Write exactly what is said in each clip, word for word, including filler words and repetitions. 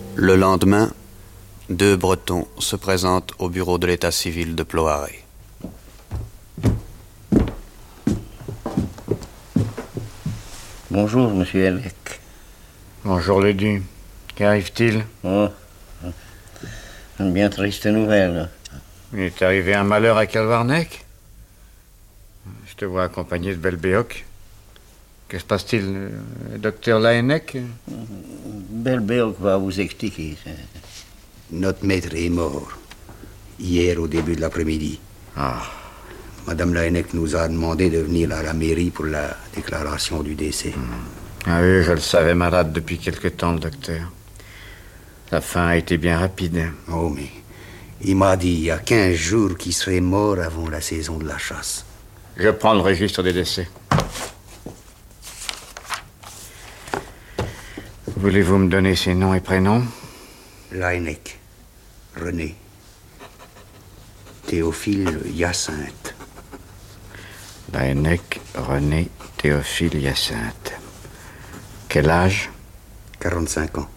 Le lendemain, deux Bretons se présentent au bureau de l'état civil de Ploharé. Bonjour, monsieur Elec. Bonjour, Ledu. Qu'arrive-t-il? Oh, une bien triste nouvelle. Il est arrivé un malheur à Calvarnec? Je te vois accompagné de Belbéoc. Que se passe-t-il, le docteur Laennec? Belbéoc va vous expliquer. Notre maître est mort, hier au début de l'après-midi. Ah. Madame Laennec nous a demandé de venir à la mairie pour la déclaration du décès. Mmh. Ah oui, je le savais malade depuis quelque temps, le docteur. La fin a été bien rapide. Oh, mais il m'a dit il y a quinze jours qu'il serait mort avant la saison de la chasse. Je prends le registre des décès. Voulez-vous me donner ses noms et prénoms? Laennec, René. Théophile Hyacinthe. Laennec, René, Théophile Hyacinthe. Quel âge? quarante-cinq ans.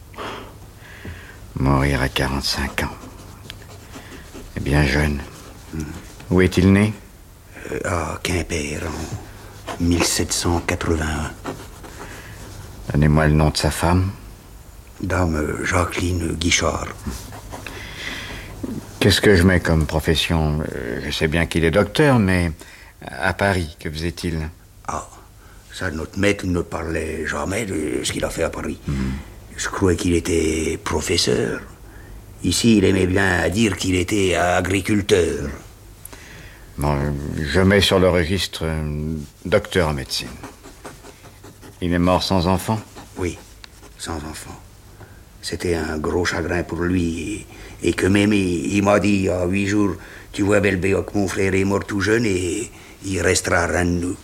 Mourir à quarante-cinq ans. Et bien jeune. Mmh. Où est-il né? euh, À Quimper, en mille sept cent quatre-vingt-un. Donnez-moi le nom de sa femme. Dame Jacqueline Guichard. Qu'est-ce que je mets comme profession? Je sais bien qu'il est docteur, mais à Paris, que faisait-il? Ah, ça, notre maître ne parlait jamais de ce qu'il a fait à Paris. Mmh. Je croyais qu'il était professeur. Ici, il aimait bien dire qu'il était agriculteur. Bon, je mets sur le registre euh, docteur en médecine. Il est mort sans enfant? Oui, sans enfant. C'était un gros chagrin pour lui. Et, et que même, il, il m'a dit, il y a huit jours, tu vois, Belbéoc, mon frère est mort tout jeune et il restera rien de nous.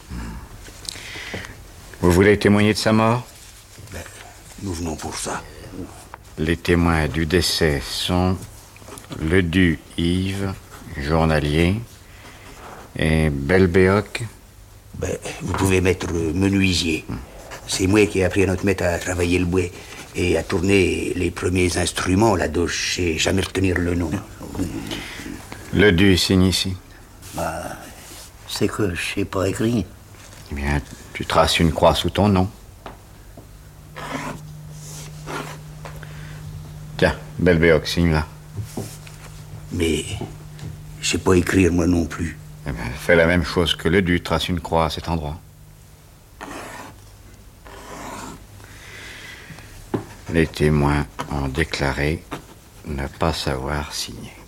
Vous voulez témoigner de sa mort? Ben, nous venons pour ça. Les témoins du décès sont Ledu Yves, journalier, et Belbéoc. Ben, vous pouvez mettre menuisier. Hum. C'est moi qui ai appris à notre maître à travailler le bois et à tourner les premiers instruments là-dedans. Je sais jamais retenir le nom. Ledu signe ici. Bah, c'est que je sais pas écrire. Eh bien, tu traces une croix sous ton nom. Tiens, Belbéoc, signe là. Mais je sais pas écrire moi non plus. Eh bien, fais la même chose que Ledu, trace une croix à cet endroit. Les témoins ont déclaré ne pas savoir signer.